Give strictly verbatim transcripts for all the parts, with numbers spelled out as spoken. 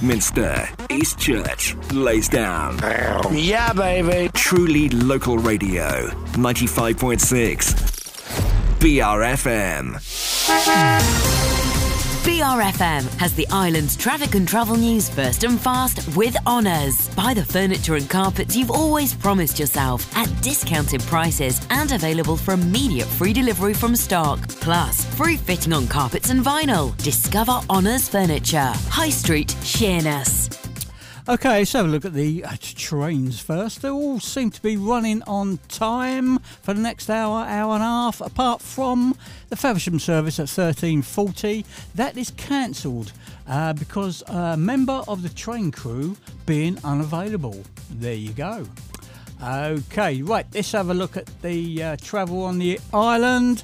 Minster, East Church, Laysdown. Yeah, baby. Truly local radio. ninety-five point six B R F M. B R F M has the island's traffic and travel news first and fast with Honours. Buy the furniture and carpets you've always promised yourself at discounted prices and available for immediate free delivery from stock. Plus, free fitting on carpets and vinyl. Discover Honours Furniture. High Street, Sheerness. OK, let's have a look at the uh, trains first. They all seem to be running on time for the next hour, hour and a half, apart from the Faversham service at thirteen forty. That is cancelled uh, because a member of the train crew being unavailable. There you go. OK, right, let's have a look at the uh, travel on the island.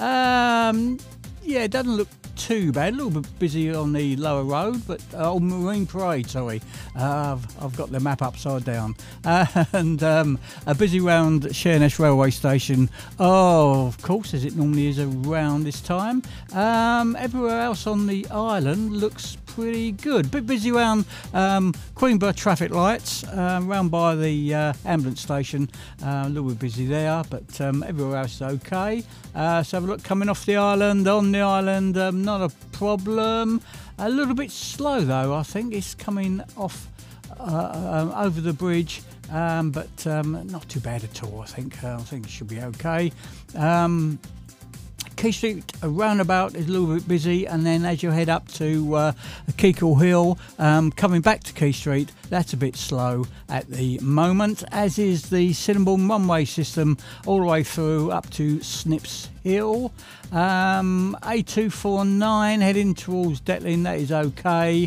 Um, yeah, it doesn't look too bad. A little bit busy on the lower road, but uh, on Marine Parade, sorry. Uh, I've, I've got the map upside down. Uh, and um, a busy round Sheerness railway station. Oh, of course, as it normally is around this time. Um, everywhere else on the island looks pretty good. Bit busy around um, Queenborough traffic lights, uh, round by the uh, ambulance station. Uh, a little bit busy there, but um, everywhere else is okay. Uh, so have a look coming off the island, on the island, um, not a problem. A little bit slow though, I think. It's coming off uh, um, over the bridge, um, but um, not too bad at all, I think. Uh, I think it should be okay. Um, Quay Street roundabout is a little bit busy, and then as you head up to uh, Keekle Hill, um, coming back to Quay Street, that's a bit slow at the moment, as is the Cinnamon one-way system all the way through up to Snips Hill. Um, A two forty-nine heading towards Detling, that is okay.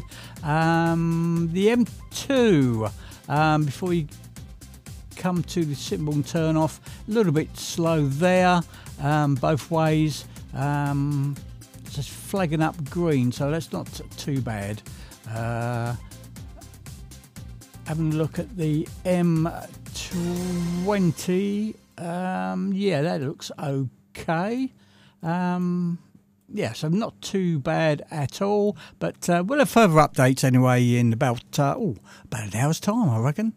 Um, the M two, um, before you come to the Cinnamon turn-off, a little bit slow there. Um, both ways, um, just flagging up green, so that's not t- too bad. Uh, having a look at the M twenty, um, yeah, that looks okay. Um, yeah, so not too bad at all, but uh, we'll have further updates anyway in about, uh, oh, about an hour's time, I reckon.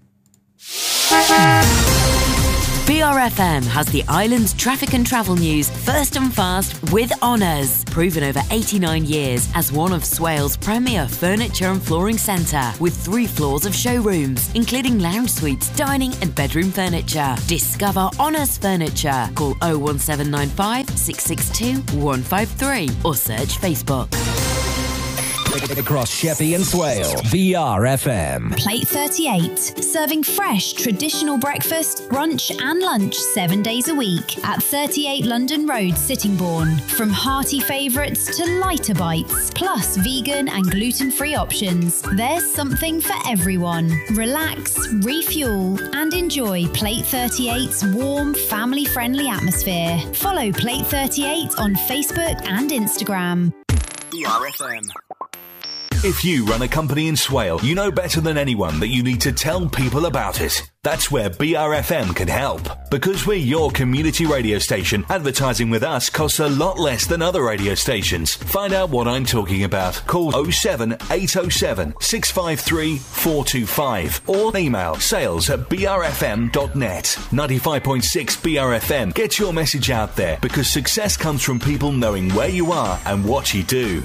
B R F M has the island's traffic and travel news first and fast with Honours. Proven over eighty-nine years as one of Swales' premier furniture and flooring centre, with three floors of showrooms, including lounge suites, dining and bedroom furniture. Discover Honours Furniture. Call oh one seven nine five, six six two, one five three or search Facebook. Across Sheppey and Swale, B R F M. Plate thirty-eight, serving fresh traditional breakfast, brunch and lunch seven days a week at thirty-eight London Road, Sittingbourne. From hearty favourites to lighter bites, plus vegan and gluten-free options, there's something for everyone. Relax, refuel and enjoy Plate thirty-eight's warm, family-friendly atmosphere. Follow Plate thirty-eight on Facebook and Instagram. B R F M. If you run a company in Swale, you know better than anyone that you need to tell people about it. That's where B R F M can help. Because we're your community radio station, advertising with us costs a lot less than other radio stations. Find out what I'm talking about. Call oh seven eight oh seven, six five three, four two five or email sales at b r f m dot net. ninety-five point six B R F M. Get your message out there, because success comes from people knowing where you are and what you do.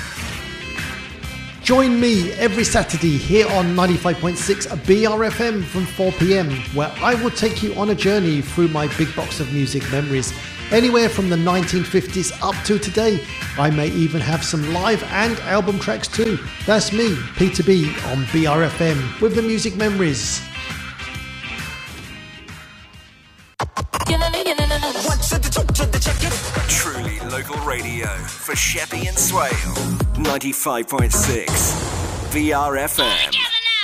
Join me every Saturday here on ninety-five point six B R F M from four p.m, where I will take you on a journey through my big box of music memories. Anywhere from the nineteen fifties up to today. I may even have some live and album tracks too. That's me, Peter B, on B R F M with the music memories. Truly local radio for Sheppey and Swale. ninety-five point six B R F M.